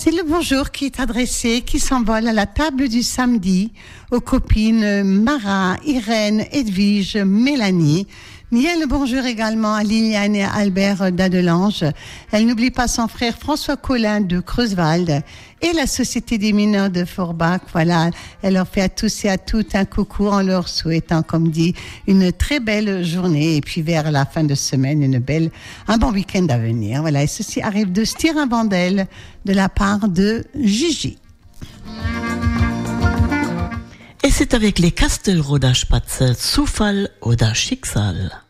C'est le bonjour qui est adressé, qui s'envole à la table du samedi aux copines Mara, Irène, Edwige, Mélanie. Bien le bonjour également à Liliane et à Albert d'Adelange. Elle n'oublie pas son frère François Collin de Creuswald et la Société des mineurs de Forbach. Voilà, elle leur fait à tous et à toutes un coucou en leur souhaitant, comme dit, une très belle journée et puis vers la fin de semaine, un bon week-end à venir. Voilà, et ceci arrive de Stirin-Vandel de la part de Gigi. Et c'est avec les Kastelroder Spatzel Zufall oder Schicksal.